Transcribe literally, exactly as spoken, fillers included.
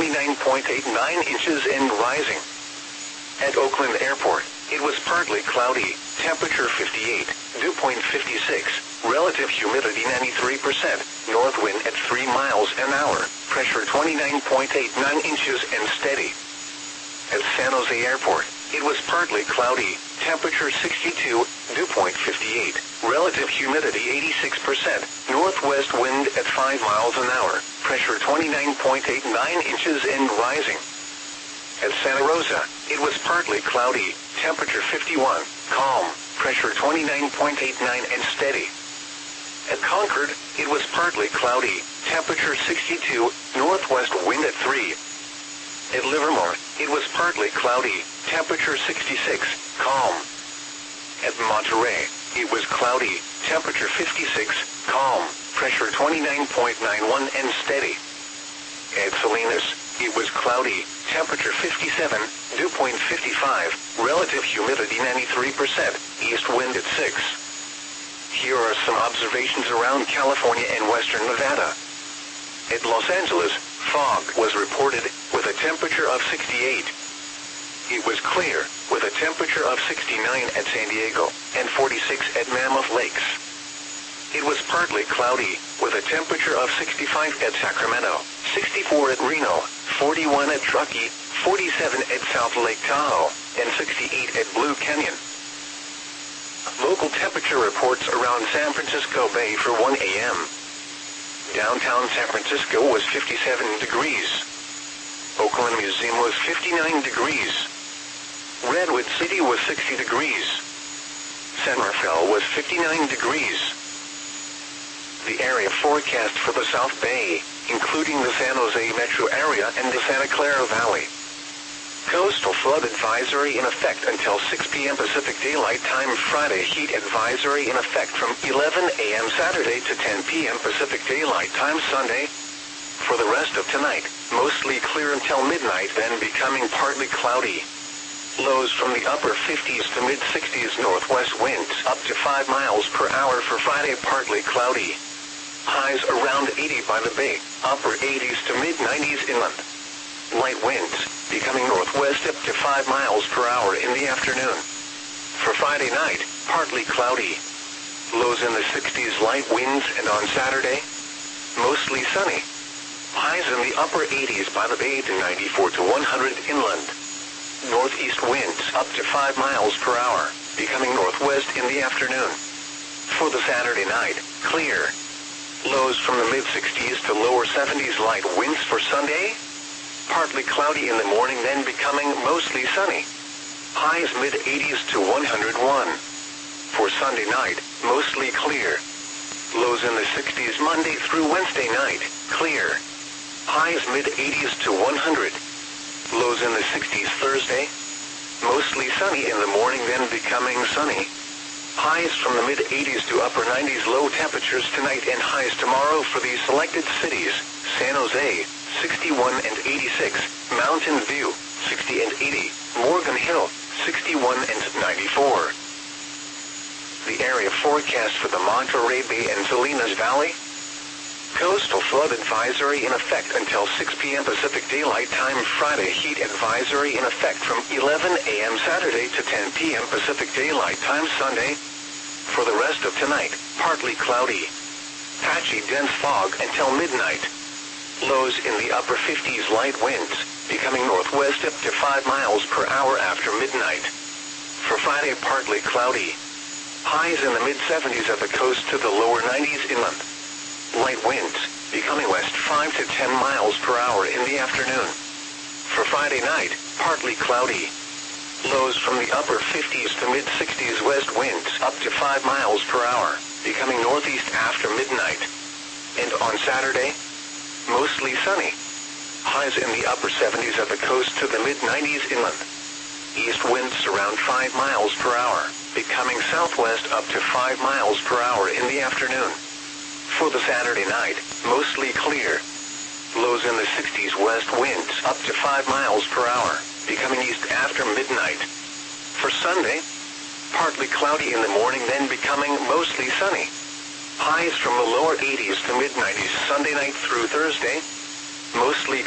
twenty-nine point eight nine inches and rising. At Oakland Airport, it was partly cloudy, temperature fifty-eight, dew point fifty-six, relative humidity ninety-three percent, north wind at three miles an hour, pressure twenty-nine point eight nine inches and steady. At San Jose Airport, it was partly cloudy, temperature sixty-two, dew point fifty-eight, relative humidity eighty-six percent, northwest wind at five miles an hour, pressure twenty-nine point eight nine inches and rising. At Santa Rosa, it was partly cloudy, temperature fifty-one, calm, pressure twenty-nine point eight nine and steady. At Concord, it was partly cloudy, temperature sixty-two, northwest wind at three. At Livermore, it was partly cloudy, temperature sixty-six, calm. At Monterey, it was cloudy, temperature fifty-six, calm, pressure twenty-nine point nine one and steady. At Salinas, it was cloudy, temperature fifty-seven, dew point fifty-five, relative humidity ninety-three percent, east wind at six. Here are some observations around California and western Nevada. At Los Angeles, fog was reported, with a temperature of sixty-eight. It was clear, with a temperature of sixty-nine at San Diego, and forty-six at Mammoth Lakes. It was partly cloudy, with a temperature of sixty-five at Sacramento, sixty-four at Reno, forty-one at Truckee, forty-seven at South Lake Tahoe, and sixty-eight at Blue Canyon. Local temperature reports around San Francisco Bay for one A M Downtown San Francisco was fifty-seven degrees. Oakland Museum was fifty-nine degrees. Redwood City was sixty degrees. San Rafael was fifty-nine degrees. The area forecast for the South Bay, including the San Jose metro area and the Santa Clara Valley. Coastal flood advisory in effect until six P M Pacific Daylight Time Friday. Heat advisory in effect from eleven A M Saturday to ten P M Pacific Daylight Time Sunday. For the rest of tonight, mostly clear until midnight, then becoming partly cloudy. Lows from the upper fifties to mid-sixties, northwest winds up to five miles per hour for Friday, partly cloudy. Highs around eighty by the Bay, upper eighties to mid-nineties inland. Light winds, becoming northwest up to five miles per hour in the afternoon. For Friday night, partly cloudy. Lows in the sixties, light winds, and on Saturday, mostly sunny. Highs in the upper eighties by the Bay to ninety-four to one hundred inland. Northeast winds up to five miles per hour, becoming northwest in the afternoon. For the Saturday night, clear. Lows from the mid-sixties to lower seventies, light winds for Sunday. Partly cloudy in the morning, then becoming mostly sunny. Highs mid-eighties to one hundred one. For Sunday night, mostly clear. Lows in the sixties Monday through Wednesday night, clear. Highs mid-eighties to one hundred. Lows in the sixties Thursday. Mostly sunny in the morning, then becoming sunny. Highs from the mid-eighties to upper nineties, low temperatures tonight and highs tomorrow for these selected cities: San Jose, sixty-one and eighty-six, Mountain View, sixty and eighty, Morgan Hill, sixty-one and ninety-four. The area forecast for the Monterey Bay and Salinas Valley. Coastal flood advisory in effect until six P M Pacific Daylight Time Friday. Heat advisory in effect from eleven A M Saturday to ten P M Pacific Daylight Time Sunday. For the rest of tonight, partly cloudy. Patchy dense fog until midnight. Lows in the upper fifties, light winds, becoming northwest up to five miles per hour after midnight. For Friday, partly cloudy. Highs in the mid-seventies at the coast to the lower nineties inland. Light winds, becoming west five to ten miles per hour in the afternoon. For Friday night, partly cloudy. Lows from the upper fifties to mid-sixties, west winds up to five miles per hour, becoming northeast after midnight. And on Saturday, mostly sunny. Highs in the upper seventies at the coast to the mid-nineties inland. East winds around five miles per hour, becoming southwest up to five miles per hour in the afternoon. For the Saturday night, mostly clear. Lows in the sixties, west winds up to five miles per hour, becoming east after midnight. For Sunday, partly cloudy in the morning, then becoming mostly sunny. Highs from the lower eighties to mid-nineties Sunday night through Thursday, mostly